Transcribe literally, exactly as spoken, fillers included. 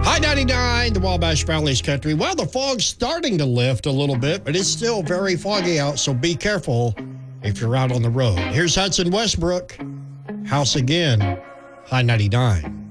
High ninety-nine, the Wabash Valley's country. Well, the fog's starting to lift a little bit, but it's still very foggy out, so be careful if you're out on the road. Here's Hudson Westbrook, House Again, High ninety-nine.